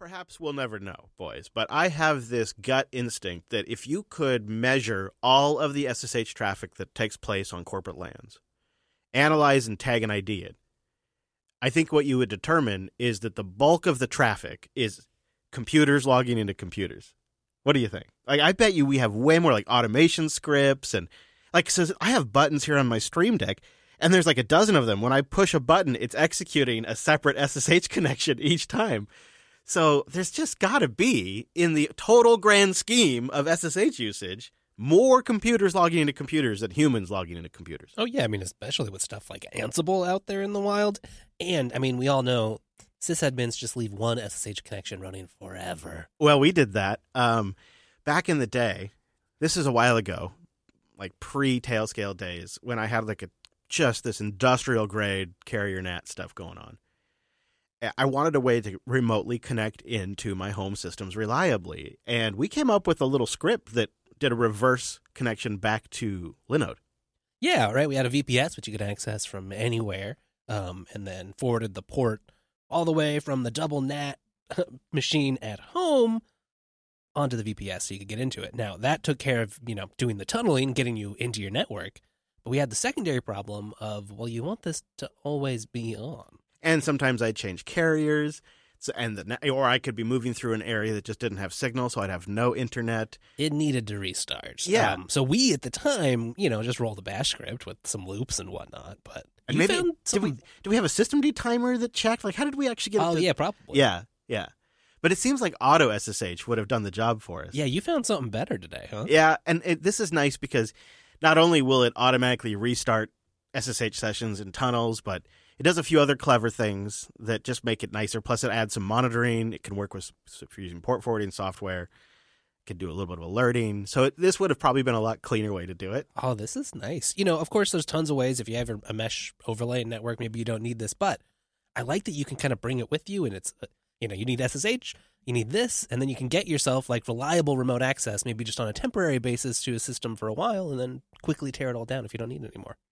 Perhaps we'll never know, boys, but I have this gut instinct that if you could measure all of the SSH traffic that takes place on corporate lands, analyze and tag and ID it, I think what you would determine is that the bulk of the traffic is computers logging into computers. What do you think? Like, I bet you we have way more like automation scripts and like, so I have buttons here on my Stream Deck and there's like a dozen of them. When I push a button, it's executing a separate SSH connection each time. So there's just got to be, in the total grand scheme of SSH usage, more computers logging into computers than humans logging into computers. Oh, yeah. I mean, especially with stuff like Ansible out there in the wild. And, I mean, we all know sysadmins just leave one SSH connection running forever. Well, we did that. Back in the day, this is a while ago, like pre-Tailscale days, when I had like just this industrial-grade carrier NAT stuff going on. I wanted a way to remotely connect into my home systems reliably. And we came up with a little script that did a reverse connection back to Linode. Yeah, right. We had a VPS, which you could access from anywhere, and then forwarded the port all the way from the double NAT machine at home onto the VPS so you could get into it. Now, that took care of, doing the tunneling, getting you into your network. But we had the secondary problem of, well, you want this to always be on. And sometimes I'd change carriers, or I could be moving through an area that just didn't have signal, so I'd have no internet. It needed to restart. Yeah. So we, at the time, just rolled a bash script with some loops and whatnot. But and maybe, do we have a systemd timer that checked? Like, how did we actually get it? Oh, yeah, probably. Yeah. But it seems like auto SSH would have done the job for us. Yeah, you found something better today, huh? Yeah, and this is nice because not only will it automatically restart SSH sessions and tunnels, but it does a few other clever things that just make it nicer. Plus, it adds some monitoring. It can work with, if you're using port forwarding software, it can do a little bit of alerting. So this would have probably been a lot cleaner way to do it. Oh, this is nice. Of course, there's tons of ways. If you have a mesh overlay network, maybe you don't need this. But I like that you can kind of bring it with you. And it's, you need SSH, you need this, and then you can get yourself like reliable remote access, maybe just on a temporary basis to a system for a while, and then quickly tear it all down if you don't need it anymore.